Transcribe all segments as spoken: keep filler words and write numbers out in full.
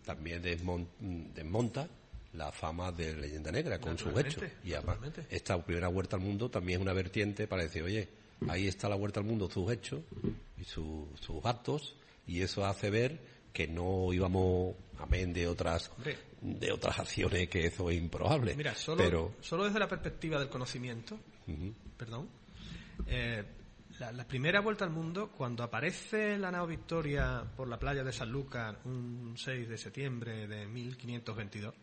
también desmon, desmonta la fama de Leyenda Negra con sus hechos. Y además, esta primera vuelta al mundo también es una vertiente para decir, oye, ahí está la vuelta al mundo, sus hechos y su, sus actos, y eso hace ver que no íbamos, amén de otras Hombre. de otras acciones, que eso es improbable. Mira, solo, pero solo desde la perspectiva del conocimiento, uh-huh. perdón, eh, la, la primera vuelta al mundo, cuando aparece la nao Victoria por la playa de Sanlúcar un seis de septiembre de mil quinientos veintidós,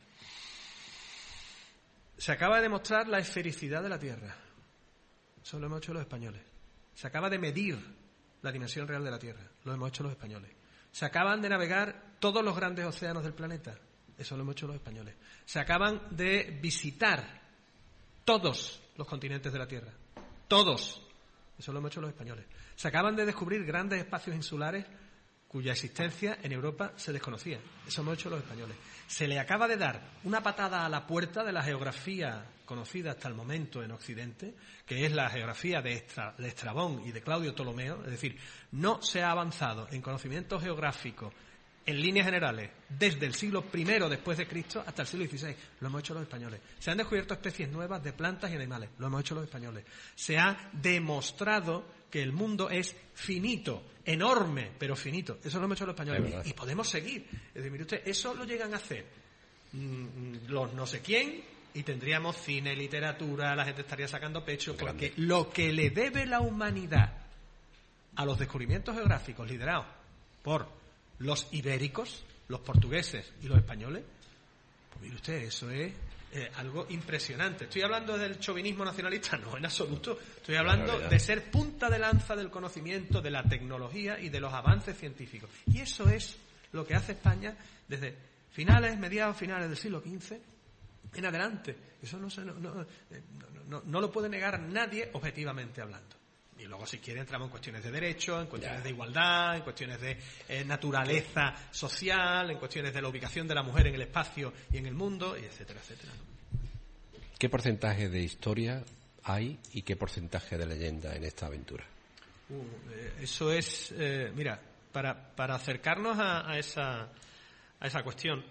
se acaba de demostrar la esfericidad de la Tierra. Eso lo hemos hecho los españoles. Se acaba de medir la dimensión real de la Tierra. Lo hemos hecho los españoles. Se acaban de navegar todos los grandes océanos del planeta. Eso lo hemos hecho los españoles. Se acaban de visitar todos los continentes de la Tierra. Todos. Eso lo hemos hecho los españoles. Se acaban de descubrir grandes espacios insulares cuya existencia en Europa se desconocía. Eso hemos hecho los españoles. Se le acaba de dar una patada a la puerta de la geografía conocida hasta el momento en Occidente, que es la geografía de, Estra, de Estrabón y de Claudio Ptolomeo. Es decir, no se ha avanzado en conocimiento geográfico en líneas generales desde el siglo primero después de Cristo hasta el siglo dieciséis. Lo hemos hecho los españoles. Se han descubierto especies nuevas de plantas y animales. Lo hemos hecho los españoles. Se ha demostrado que el mundo es finito, enorme, pero finito. Eso lo hemos hecho los españoles. Y podemos seguir. Es decir, mire usted, eso lo llegan a hacer mmm, los no sé quién, y tendríamos cine, literatura, la gente estaría sacando pecho, porque lo que le debe la humanidad a los descubrimientos geográficos liderados por los ibéricos, los portugueses y los españoles, pues mire usted, eso es eh, algo impresionante. ¿Estoy hablando del chauvinismo nacionalista? No, en absoluto. Estoy hablando de ser punta de lanza del conocimiento, de la tecnología y de los avances científicos. Y eso es lo que hace España desde finales, mediados, finales del siglo quince en adelante. Eso no, se, no, no, no, no, no lo puede negar nadie objetivamente hablando. Y luego, si quiere, entramos en cuestiones de derecho, en cuestiones ya. de igualdad, en cuestiones de eh, naturaleza social, en cuestiones de la ubicación de la mujer en el espacio y en el mundo, y etcétera, etcétera. ¿Qué porcentaje de historia hay y qué porcentaje de leyenda en esta aventura? Uh, eh, eso es, eh, mira, para, para acercarnos a, a, esa, a esa cuestión,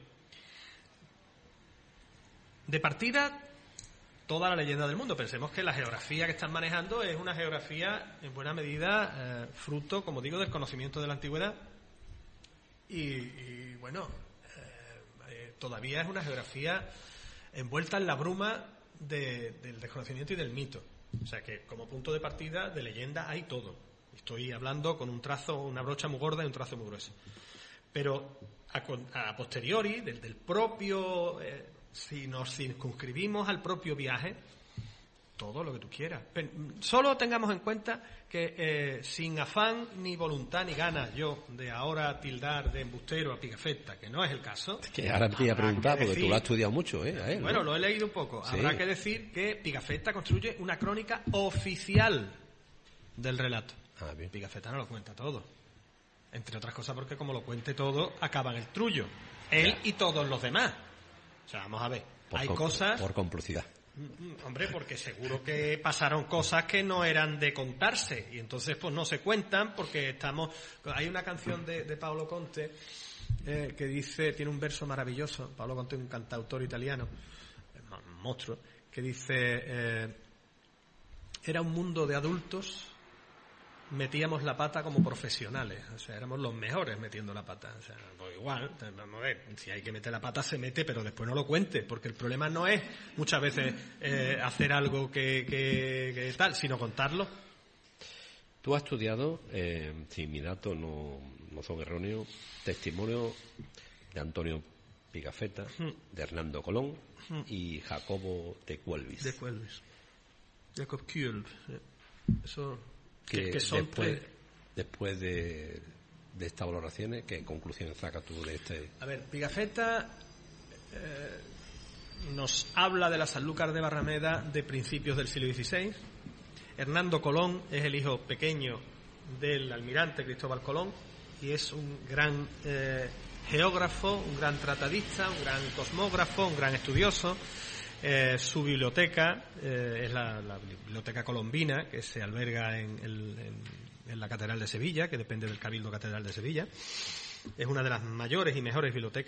de partida, toda la leyenda del mundo. Pensemos que la geografía que están manejando es una geografía en buena medida eh, fruto, como digo, del conocimiento de la antigüedad y, y bueno, eh, eh, todavía es una geografía envuelta en la bruma de, del desconocimiento y del mito. O sea que como punto de partida de leyenda hay todo. Estoy hablando con un trazo, una brocha muy gorda y un trazo muy grueso. Pero a, a posteriori, del, del propio... Eh, si nos circunscribimos al propio viaje, todo lo que tú quieras. Pero solo tengamos en cuenta que eh, sin afán ni voluntad ni ganas yo de ahora tildar de embustero a Pigafetta, que no es el caso. Es que ahora te iba a preguntar, porque decir, tú lo has estudiado mucho, ¿eh? A él, bueno, ¿no? Lo he leído un poco. Sí. Habrá que decir que Pigafetta construye una crónica oficial del relato. Ah, bien. Pigafetta no lo cuenta todo. Entre otras cosas porque como lo cuente todo, acaba en el trullo. Él ya. Y todos los demás. O sea, vamos a ver, por hay comp- cosas... Por complicidad. Hombre, porque seguro que pasaron cosas que no eran de contarse y entonces pues no se cuentan porque estamos... Hay una canción de, de Paolo Conte eh, que dice, tiene un verso maravilloso, Paolo Conte es un cantautor italiano, un monstruo, que dice, eh, era un mundo de adultos, metíamos la pata como profesionales, o sea, éramos los mejores metiendo la pata, o sea, pues igual, vamos a ver, si hay que meter la pata se mete, pero después no lo cuente, porque el problema no es muchas veces eh, hacer algo que, que, que tal, sino contarlo. Tú has estudiado, eh, si mis datos no, no son erróneos, testimonio de Antonio Pigafetta, mm. de Hernando Colón mm. y Jacobo de Cuelvis. De Cuelvis. Jacob Kuelb, eso... Que, que, que son después, tres... después de, de estas valoraciones, ¿qué conclusiones sacas tú de este? A ver, Pigafetta eh, nos habla de la Sanlúcar de Barrameda de principios del siglo dieciséis. Hernando Colón es el hijo pequeño del almirante Cristóbal Colón y es un gran eh, geógrafo, un gran tratadista, un gran cosmógrafo, un gran estudioso. Eh, su biblioteca eh, es la, la biblioteca colombina que se alberga en, el, en, en la Catedral de Sevilla, que depende del Cabildo Catedral de Sevilla. Es una de las mayores y mejores bibliotecas